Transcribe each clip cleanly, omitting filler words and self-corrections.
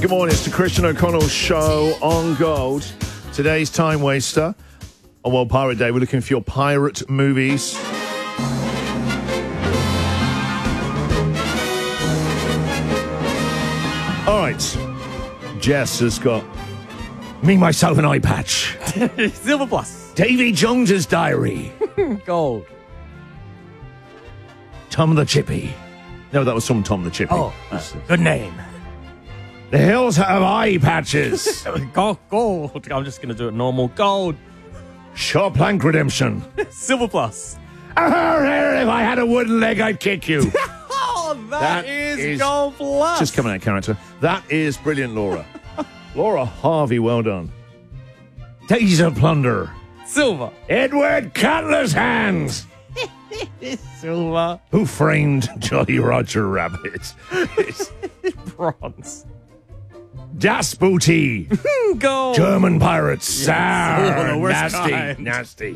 Good morning, it's the Christian O'Connell Show on Gold. Today's Time Waster. On World Pirate Day, we're looking for your pirate movies. All right. Jess has got Me, Myself and Eye Patch. Silver Plus. Davy Jones's Diary. Gold. Tom the Chippy. No, that was from Tom the Chippy. Oh, good name. The Hills Have Eye Patches. Gold. I'm just going to do it normal. Gold. Shaw Plank Redemption. Silver Plus. If I had a wooden leg, I'd kick you. Oh, That that is is Gold Plus. Just coming out of character. That is brilliant, Laura. Laura Harvey, well done. Days of Plunder. Silver. Edward Cutler's Hands. Silver. Who Framed Jolly Roger Rabbit? Bronze. Das Booty. Gold. German pirates. Sour. the worst Nasty. kind. Nasty.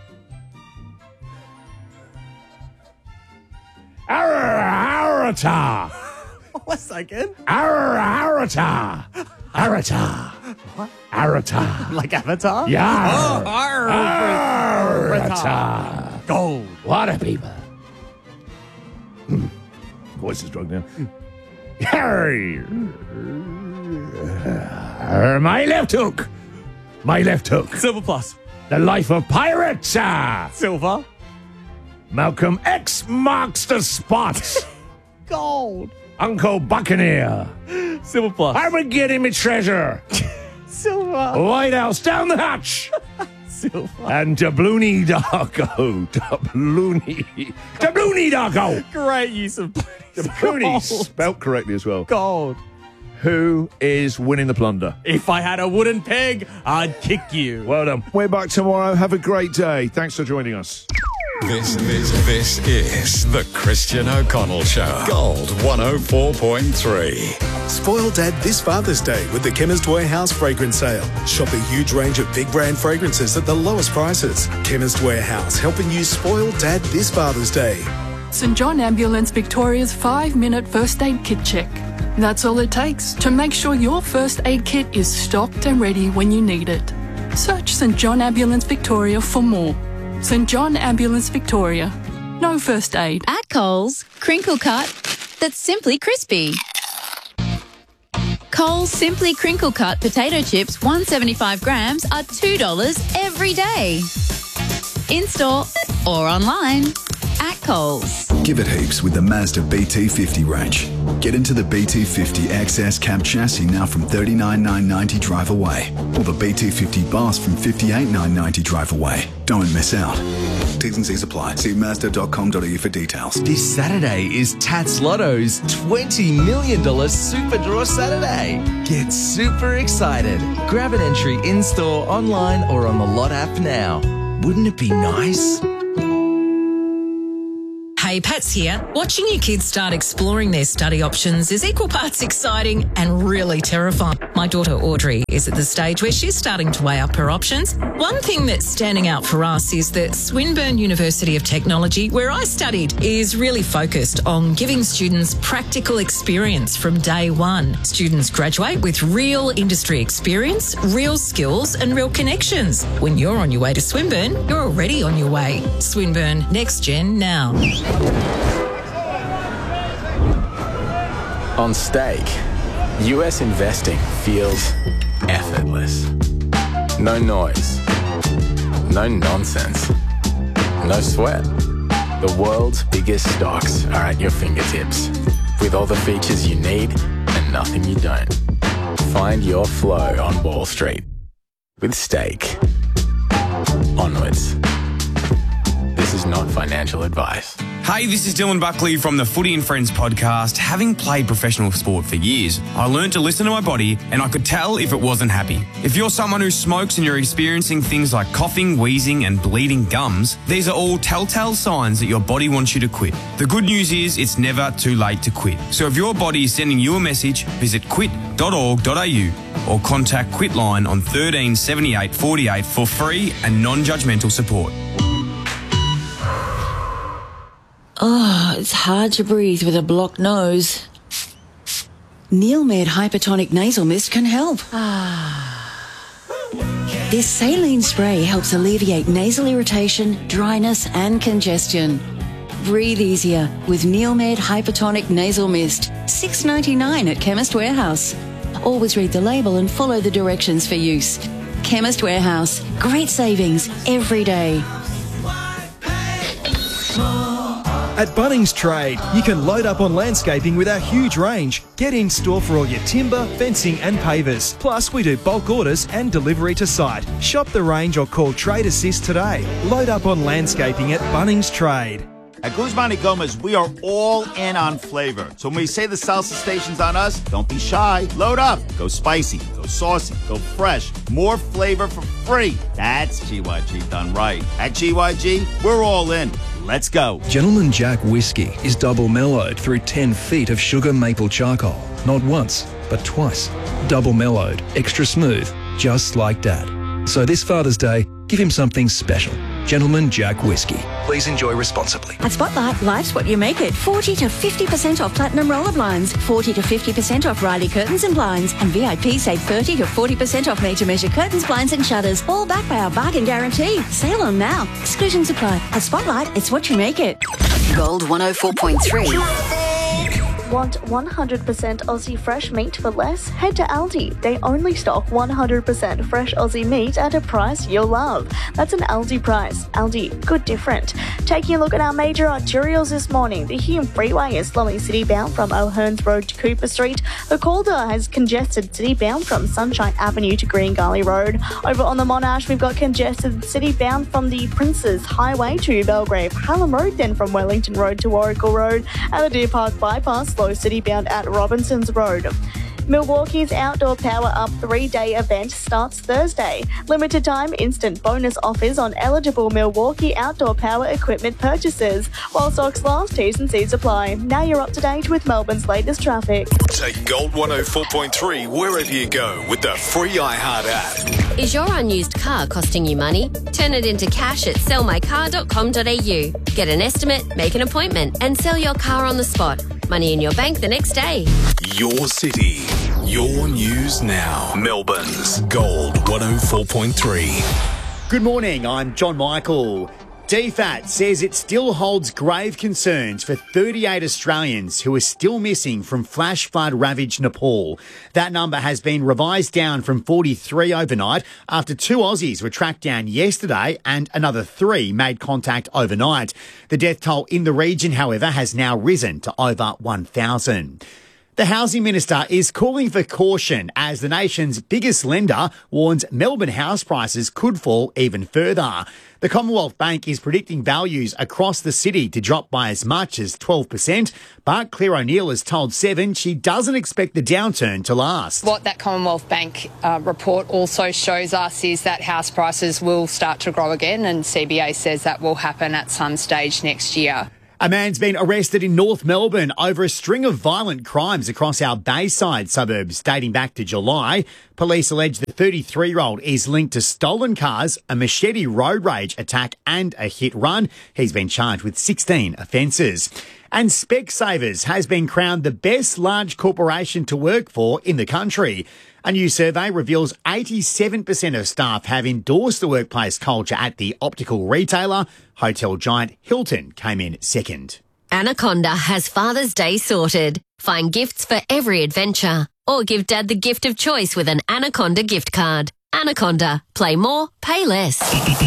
Arata. What's that again? Arata. Arata. What? Arata. Like Avatar? Yeah. Oh, Arata. Gold. What a people. Voice is drugged now. My left hook. My left hook. Silver Plus. The Life of Pirates. Silver. Malcolm X marks the spot. Gold. Uncle Buccaneer. Silver Plus. Armageddon me treasure. Silver. White House down the hatch. Silver. And Doubloony Darko. Doubloony Darko. Great use of Doubloony, Gold. spelt correctly as well. Gold. Who is winning the plunder? If I had a wooden peg, I'd kick you. Well done. We're back tomorrow. Have a great day. Thanks for joining us. This is the Christian O'Connell Show. Gold 104.3. Spoil Dad this Father's Day with the Chemist Warehouse fragrance sale. Shop a huge range of big brand fragrances at the lowest prices. Chemist Warehouse, helping you spoil Dad this Father's Day. St John Ambulance Victoria's 5-minute first aid kit check. That's all it takes to make sure your first aid kit is stocked and ready when you need it. Search St John Ambulance Victoria for more. St John Ambulance Victoria. No first aid. At Coles, crinkle cut that's simply crispy. Coles Simply Crinkle Cut potato chips 175 grams are $2 every day. In-store or online. At Coles. Give it heaps with the Mazda BT50 range. Get into the BT50 XS cab chassis now from $39,990 drive away. Or the BT50 Boss from $58,990 drive away. Don't miss out. T's and C's apply. See Mazda.com.au for details. This Saturday is Tats Lotto's $20 million Super Draw Saturday. Get super excited. Grab an entry in-store, online or on the Lot app now. Wouldn't it be nice? Hey, Pat's here. Watching your kids start exploring their study options is equal parts exciting and really terrifying. My daughter Audrey is at the stage where she's starting to weigh up her options. One thing that's standing out for us is that Swinburne University of Technology, where I studied, is really focused on giving students practical experience from day one. Students graduate with real industry experience, real skills and real connections. When you're on your way to Swinburne, you're already on your way. Swinburne, next gen now. On stake, US investing feels effortless. No noise, no nonsense, no sweat. The world's biggest stocks are at your fingertips, with all the features you need and nothing you don't. Find your flow on Wall Street with Stake. Onwards. This is not financial advice. Hey, this is Dylan Buckley from the Footy and Friends podcast. Having played professional sport for years, I learned to listen to my body and I could tell if it wasn't happy. If you're someone who smokes and you're experiencing things like coughing, wheezing and bleeding gums, these are all telltale signs that your body wants you to quit. The good news is it's never too late to quit. So if your body is sending you a message, visit quit.org.au or contact Quitline on 13 78 48 for free and non-judgmental support. Oh, it's hard to breathe with a blocked nose. Neilmed Hypertonic Nasal Mist can help. This saline spray helps alleviate nasal irritation, dryness and congestion. Breathe easier with Neilmed Hypertonic Nasal Mist. $6.99 at Chemist Warehouse. Always read the label and follow the directions for use. Chemist Warehouse. Great savings every day. At Bunnings Trade, you can load up on landscaping with our huge range. Get in store for all your timber, fencing and pavers. Plus, we do bulk orders and delivery to site. Shop the range or call Trade Assist today. Load up on landscaping at Bunnings Trade. At Guzman y Gomez, we are all in on flavor. So when we say the salsa station's on us, don't be shy. Load up. Go spicy, go saucy, go fresh. More flavor for free. That's GYG done right. At GYG, we're all in. Let's go. Gentleman Jack Whiskey is double mellowed through 10 feet of sugar maple charcoal. Not once, but twice. Double mellowed, extra smooth, just like Dad. So this Father's Day, give him something special. Gentleman Jack Whiskey. Please enjoy responsibly. At Spotlight, life's what you make it. 40 to 50% off Platinum Roller Blinds, 40 to 50% off Riley Curtains and Blinds, and VIP save 30 to 40% off Made to Measure curtains, blinds and shutters, all backed by our bargain guarantee. Sale on now. Exclusions apply. At Spotlight, it's what you make it. Gold 104.3. Want 100% Aussie fresh meat for less? Head to Aldi. They only stock 100% fresh Aussie meat at a price you'll love. That's an Aldi price. Aldi, good different. Taking a look at our major arterials this morning. The Hume Freeway is slowing city-bound from O'Hearns Road to Cooper Street. The Calder has congested city-bound from Sunshine Avenue to Green Gully Road. Over on the Monash, we've got congested city-bound from the Princes Highway to Belgrave Hallam Road, then from Wellington Road to Warrigal Road, and the Deer Park Bypass slow city-bound at Robinson's Road. Milwaukee's Outdoor Power Up 3-day event starts Thursday. Limited time instant bonus offers on eligible Milwaukee Outdoor Power equipment purchases. While stocks last, T's and C's apply. Now you're up to date with Melbourne's latest traffic. Take Gold 104.3 wherever you go with the free iHeart app. Is your unused car costing you money? Turn it into cash at sellmycar.com.au. Get an estimate, make an appointment and sell your car on the spot. Money in your bank the next day. Your city, your news now. Melbourne's Gold 104.3. Good morning, I'm John Michael. DFAT says it still holds grave concerns for 38 Australians who are still missing from flash flood ravaged Nepal. That number has been revised down from 43 overnight after 2 Aussies were tracked down yesterday and another 3 made contact overnight. The death toll in the region, however, has now risen to over 1,000. The Housing Minister is calling for caution as the nation's biggest lender warns Melbourne house prices could fall even further. The Commonwealth Bank is predicting values across the city to drop by as much as 12%, but Claire O'Neill has told Seven she doesn't expect the downturn to last. What that Commonwealth Bank report also shows us is that house prices will start to grow again, and CBA says that will happen at some stage next year. A man's been arrested in North Melbourne over a string of violent crimes across our Bayside suburbs dating back to July. Police allege the 33-year-old is linked to stolen cars, a machete road rage attack and a hit run. He's been charged with 16 offences. And Specsavers has been crowned the best large corporation to work for in the country. A new survey reveals 87% of staff have endorsed the workplace culture at the optical retailer. Hotel giant Hilton came in second. Anaconda has Father's Day sorted. Find gifts for every adventure. Or give Dad the gift of choice with an Anaconda gift card. Anaconda. Play more, pay less.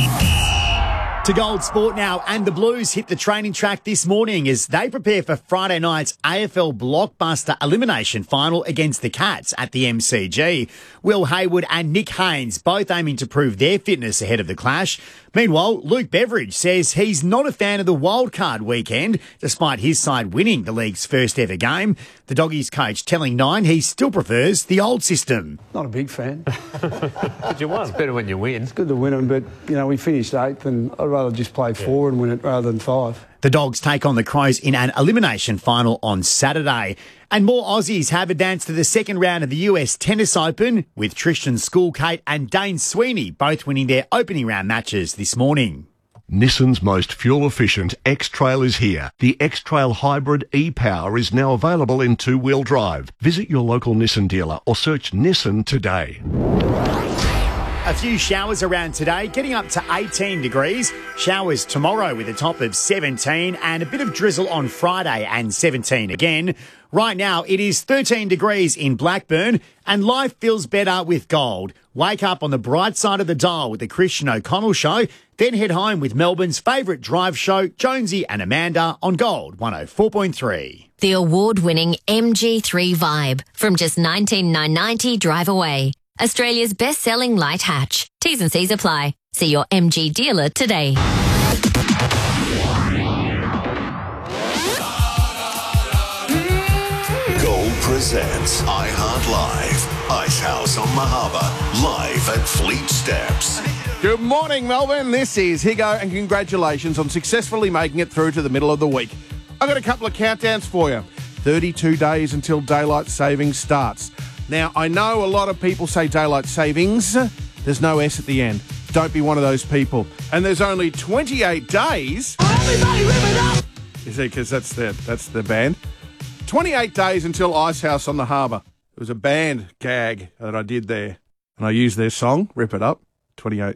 To Gold Sport now, and the Blues hit the training track this morning as they prepare for Friday night's AFL blockbuster elimination final against the Cats at the MCG. Will Hayward and Nick Haynes both aiming to prove their fitness ahead of the clash. Meanwhile, Luke Beveridge says he's not a fan of the wildcard weekend, despite his side winning the league's first ever game. The Doggies coach telling Nine he still prefers the old system. Not a big fan. But you won. It's better when you win. It's good to win them, but, you know, we finished 8th and I'd rather just play 4 and win it rather than 5. The Dogs take on the Crows in an elimination final on Saturday. And more Aussies have advanced to the second round of the US Tennis Open, with Tristan Schoolkate and Dane Sweeney both winning their opening round matches this morning. Nissan's most fuel-efficient X-Trail is here. The X-Trail Hybrid e-Power is now available in two-wheel drive. Visit your local Nissan dealer or search Nissan today. A few showers around today, getting up to 18 degrees. Showers tomorrow with a top of 17 and a bit of drizzle on Friday and 17 again. Right now, it is 13 degrees in Blackburn and life feels better with gold. Wake up on the bright side of the dial with the Christian O'Connell Show, then head home with Melbourne's favourite drive show, Jonesy and Amanda, on Gold 104.3. The award-winning MG3 Vibe from just $19,990 drive away. Australia's best-selling light hatch. T's and C's apply. See your MG dealer today. Gold presents iHeart Live. Ice House on the Harbour, live at Fleet Steps. Good morning, Melbourne. This is Higo, and congratulations on successfully making it through to the middle of the week. I've got a couple of countdowns for you. 32 days until daylight savings starts. Now, I know a lot of people say daylight savings. There's no S at the end. Don't be one of those people. And there's only 28 days. Everybody rip it up! You see, because that's the band. 28 days until Ice House on the Harbour. It was a band gag that I did there. And I used their song, Rip It Up. 28.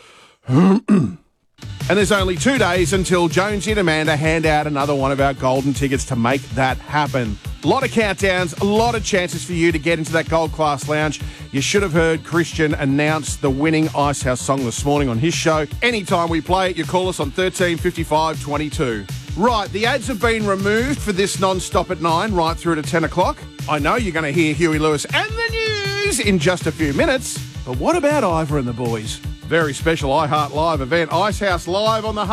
And there's only 2 days until Jonesy and Amanda hand out another one of our golden tickets to make that happen. A lot of countdowns, a lot of chances for you to get into that Gold Class Lounge. You should have heard Christian announce the winning Ice House song this morning on his show. Anytime we play it, you call us on 13 55 22. Right, the ads have been removed for this non-stop at 9 right through to 10 o'clock. I know you're going to hear Huey Lewis and the news in just a few minutes. But what about Ivor and the boys? Very special iHeart Live event, Ice House Live on the